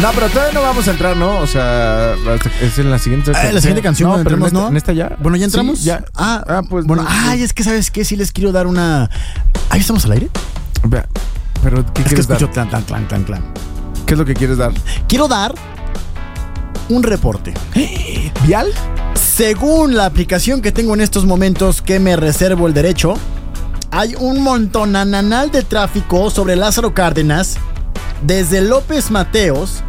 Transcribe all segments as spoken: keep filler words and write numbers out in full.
No, pero todavía no vamos a entrar, ¿no? O sea, es en la siguiente canción. Ah, la siguiente canción, no, pero entremos, en esta, ¿no? ¿En esta ya? Bueno, ¿ya entramos? Sí, ya. Ah, ah, pues... Bueno, no, ay, no. Es que, ¿sabes qué? Sí les quiero dar una... ¿Ahí estamos al aire? Vea, pero ¿qué es quieres que escucho dar? Clan, clan, clan, clan. ¿Qué es lo que quieres dar? Quiero dar un reporte. ¿Vial? Según la aplicación que tengo en estos momentos, que me reservo el derecho, hay un montón ananal de tráfico sobre Lázaro Cárdenas, desde López Mateos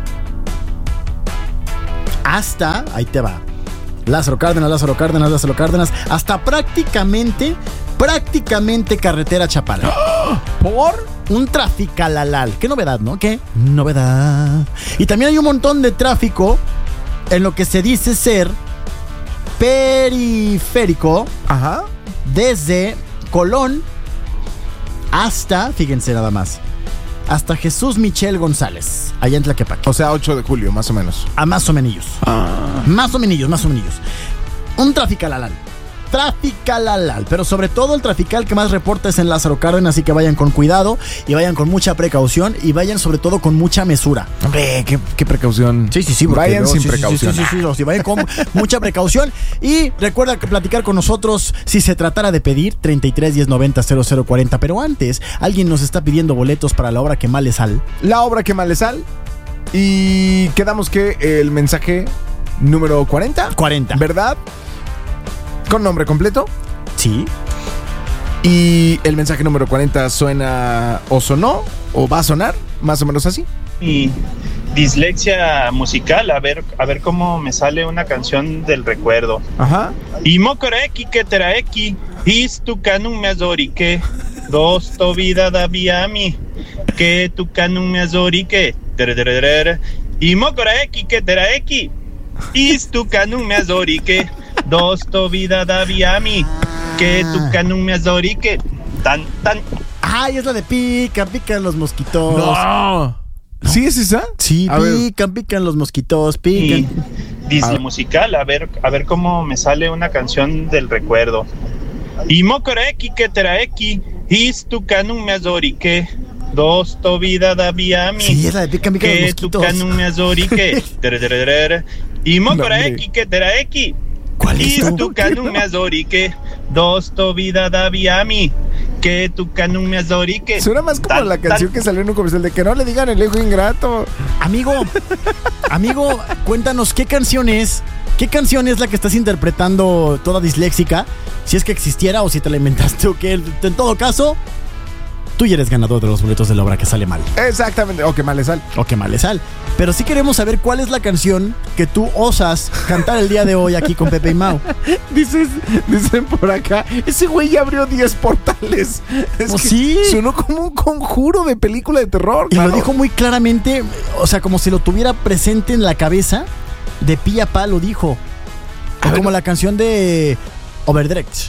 hasta, ahí te va, Lázaro Cárdenas, Lázaro Cárdenas, Lázaro Cárdenas, hasta prácticamente, prácticamente carretera Chapala. ¿Por? Un traficalalal. Qué novedad, ¿no? Qué novedad. Y también hay un montón de tráfico en lo que se dice ser periférico. Ajá. Desde Colón hasta, fíjense nada más, hasta Jesús Michel González, allá en Tlaquepaque. O sea, ocho de julio, más o menos. A más o menos. Ah. Más o menos, más o menos. Un traficalalal. Traficalalal, pero sobre todo el trafical que más reporta es en Lázaro Cárdenas, así que vayan con cuidado y vayan con mucha precaución y vayan sobre todo con mucha mesura. Hombre, qué, qué precaución. Sí, sí, sí. Vayan no, sin sí, precaución. Sí, sí, sí, sí, sí, sí, vayan con mucha precaución y recuerda que platicar con nosotros si se tratara de pedir treinta y tres, diez, noventa, cero cero cuarenta, pero antes alguien nos está pidiendo boletos para la obra Que Mal le Sal. La obra Que Mal le Sal y quedamos que el mensaje número cuarenta. cuarenta. ¿Verdad? ¿Con nombre completo? Sí. Y el mensaje número cuarenta suena o sonó o va a sonar, más o menos así. Y dislexia musical, a ver, a ver cómo me sale una canción del recuerdo. Ajá. Y mocoreki que teraeki, is tu canum me azorique, dos to vida da viami, que tu canum me azorique, y mocoreki que teraeki, is tu canum me azorique, dos to vida da viami, que tu canum me azorique, tan, tan. Ay, es la de pican, pican los mosquitos. No. ¿Sí es esa? Sí, a pican, ver. pican los mosquitos, pican. Y dice musical, a ver, a ver cómo me sale una canción del recuerdo. Y mocoreki que teraeki, is tu canum me azorique, dos to vida da viami. Sí, es la de pican, pican los que mosquitos. tu canum me azorique. Y mocoreki que teraeki. ¿Cuál es is tu? tu canum me azorique, dos to vida da viami. Que tu canum me azorique. Suena más como Tan, la canción tan. que salió en un comercial de que no le digan el hijo ingrato. Amigo, amigo, cuéntanos qué canción es. ¿Qué canción es la que estás interpretando toda disléxica? Si es que existiera o si te la inventaste o qué. En todo caso, tú ya eres ganador de los boletos de la obra Que Sale Mal. Exactamente. O Que Mal le Sal. O Que Mal le Sal. Pero sí queremos saber cuál es la canción que tú osas cantar el día de hoy aquí con Pepe y Mau. Dices, dicen por acá, ese güey ya abrió diez portales. Es Pues que sí. Sonó como un conjuro de película de terror. Y claro. lo dijo muy claramente, o sea, como si lo tuviera presente en la cabeza. De pi a pa lo dijo. A O ver. como la canción de Overdrecht.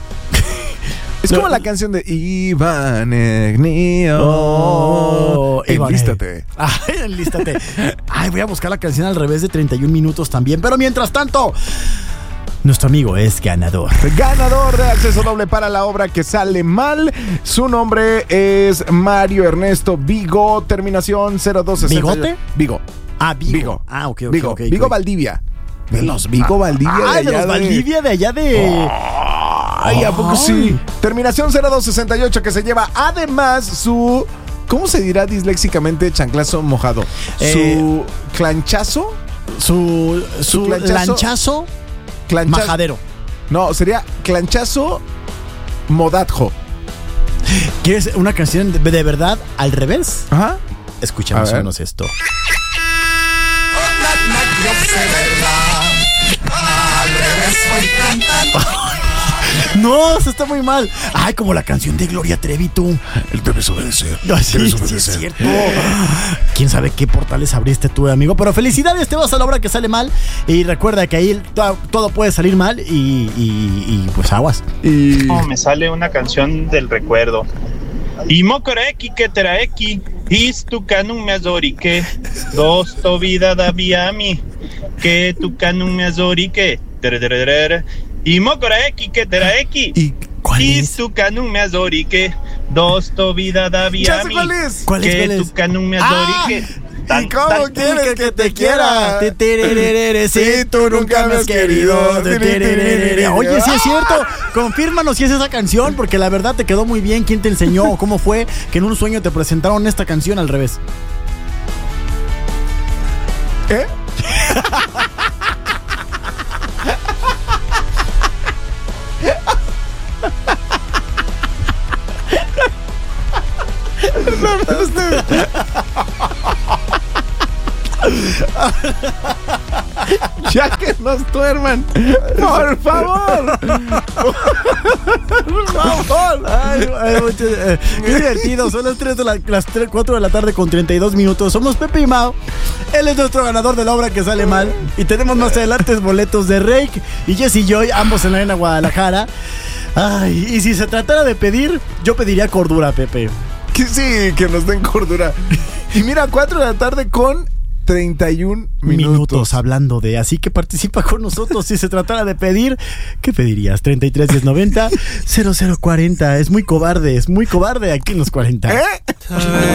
Es como la canción de Iván Egnio. Oh, Enlístate. Ay, enlístate. Ay, voy a buscar la canción al revés de treinta y un minutos también. Pero mientras tanto, nuestro amigo es ganador. Ganador de acceso doble para la obra Que Sale Mal. Su nombre es Mario Ernesto Vigo. Terminación cero dos sesenta. ¿Bigote? Vigo. Ah, Vigo. Vigo. Ah, ok, ok. Vigo. ok, Vigo ok. Valdivia. De los Vigo Valdivia. Ah, de de allá los Valdivia de allá de... Ay, ¿a poco sí? Terminación cero dos sesenta y ocho que se lleva además su... ¿Cómo se dirá disléxicamente chanclazo mojado? Eh, Su clanchazo. Su, su, Su clanchazo- lanchazo Clanchazo. majadero. No, sería clanchazo modadjo. ¿Quieres una canción de, de verdad al revés? Ajá. Escuchamos A ver. menos esto. No, eso está muy mal. Ay, como la canción de Gloria Trevi, tú. Él debes obedecer. Ay, sí, sí, es cierto. Quién sabe qué portales abriste tú, amigo. Pero felicidades, te vas a la obra Que Sale Mal. Y recuerda que ahí to- todo puede salir mal. Y, y, y pues aguas. Y... Oh, me sale una canción del recuerdo. Y mocoreki que teraeki, is tu canum me azorique, dos to vida da viami, que tu canum me azorique, y mocoreki que teraeki, ¿Y cuál is es? tu canum me azorique, dos to vida da ya sé viami, cuál es. ¿Cuál es? que ¿Cuál tu es? canum me Ah, azorique. ¿Y cómo quieres que te quiera? Si tú nunca me has querido. Oye, sí es cierto. Confírmanos si es esa canción, porque la verdad te quedó muy bien. ¿Quién te enseñó o cómo fue que en un sueño te presentaron esta canción al revés? ¿Eh? Ya que nos duerman, por favor. Por favor. Ay, ay, mucho, eh, qué divertido. Son las tres de la, las tres, cuatro de la tarde con treinta y dos minutos. Somos Pepe y Mao. Él es nuestro ganador de la obra que sale mal. Y tenemos más adelante boletos de Rake y Jesse Joy, ambos en la Arena Guadalajara. Ay, y si se tratara de pedir, yo pediría cordura, Pepe. Que sí, que nos den cordura. Y mira, cuatro de la tarde con treinta y un minutos. Minutos hablando de, así que participa con nosotros. Si se tratara de pedir, ¿qué pedirías? treinta y tres, diez, noventa, cero cero cuarenta. Es muy cobarde, es muy cobarde aquí en los cuarenta. ¿Eh?